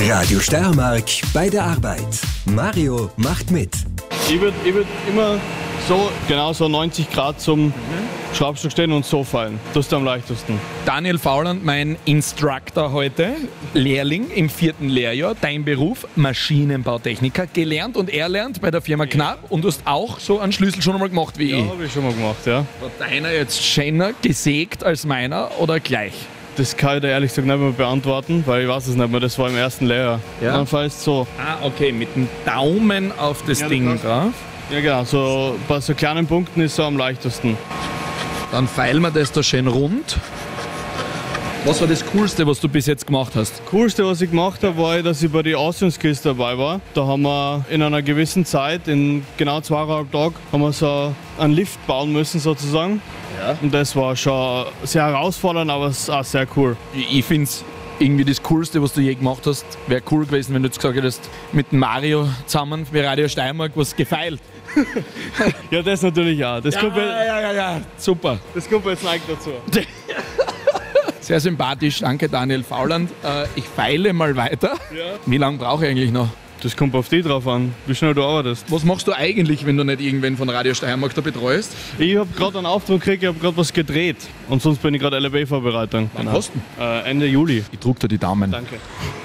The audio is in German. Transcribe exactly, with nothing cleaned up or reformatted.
Radio Steiermark bei der Arbeit. Mario macht mit. Ich würde ich würd immer so, genau so neunzig Grad zum mhm. Schraubstock stehen und so fallen. Das ist am leichtesten. Daniel Fauland, mein Instructor heute, Lehrling im vierten Lehrjahr, dein Beruf Maschinenbautechniker, gelernt und erlernt bei der Firma Knapp und du hast auch so einen Schlüssel schon einmal gemacht wie ja, ich. Ja, habe ich schon mal gemacht, ja. War deiner jetzt schöner gesägt als meiner oder gleich? Das kann ich dir ehrlich gesagt nicht mehr beantworten, weil ich weiß es nicht mehr, das war im ersten Lehrjahr. Ja? Dann fällt es so. Ah, okay, mit dem Daumen auf das ja, Ding drauf. Ja genau, so bei so kleinen Punkten ist so am leichtesten. Dann feilen wir das da schön rund. Was war das Coolste, was du bis jetzt gemacht hast? Das Coolste, was ich gemacht habe, war, dass ich bei den Austrian Skills dabei war. Da haben wir in einer gewissen Zeit, in genau zweieinhalb Tagen, haben wir so einen Lift bauen müssen sozusagen. Ja. Und das war schon sehr herausfordernd, aber es ist auch sehr cool. Ich, ich finde es irgendwie das Coolste, was du je gemacht hast. Wäre cool gewesen, wenn du jetzt gesagt hättest, mit Mario zusammen bei Radio Steiermark was gefeilt. Ja, das natürlich auch. Das ja, kommt ja, ja, ja, ja, super. Das kommt jetzt leicht dazu. Sehr sympathisch, danke Daniel Fauland. Äh, ich feile mal weiter. Ja. Wie lange brauche ich eigentlich noch? Das kommt auf dich drauf an, wie schnell du arbeitest. Was machst du eigentlich, wenn du nicht irgendwen von Radio Steiermark da betreust? Ich habe gerade einen Auftrag gekriegt, ich habe gerade was gedreht. Und sonst bin ich gerade L B Vorbereitung. Wann hast du? Äh, Ende Juli. Ich drücke dir die Daumen. Danke.